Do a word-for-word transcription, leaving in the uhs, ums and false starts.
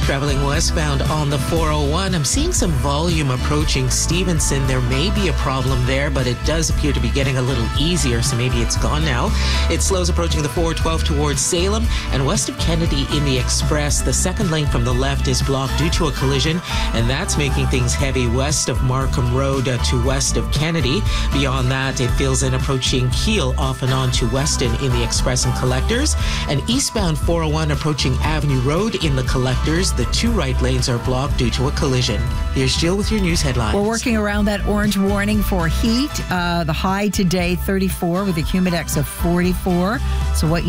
Traveling westbound on the four oh one, I'm seeing some volume approaching Stevenson. There may be a problem there, but it does appear to be getting a little easier, so maybe it's gone now. It slows approaching the four twelve towards Salem, and west of Kennedy in the Express, the second lane from the left is blocked due to a collision, and that's making things heavy west of Markham Road uh, to west of Kennedy. Beyond that, it fills in approaching Keele off and on to Weston in the Express and Collectors, and eastbound four oh one approaching Avenue Road in the Collectors. The two right lanes are blocked due to a collision. Here's Jill with your news headlines. We're working around that orange warning for heat. Uh, the high today, thirty-four, with a humidex of forty-four. So what you